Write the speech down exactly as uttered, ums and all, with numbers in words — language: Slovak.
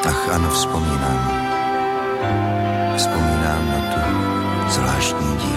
Ach ano, vzpomínám. Vzpomínám na tu zvláštní díru.